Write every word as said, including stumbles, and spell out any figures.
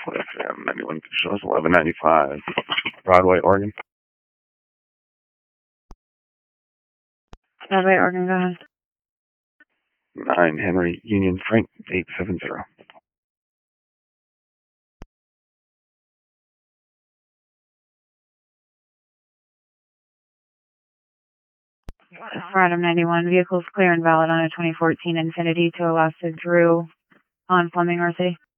F M ninety-one, show us eleven ninety-five, Broadway, Oregon. Broadway, Oregon, go ahead. nine Henry Union Frank, eight seven zero. For item ninety-one, vehicles clear and valid on a twenty fourteen Infiniti to Alaska Drew on Fleming, R C.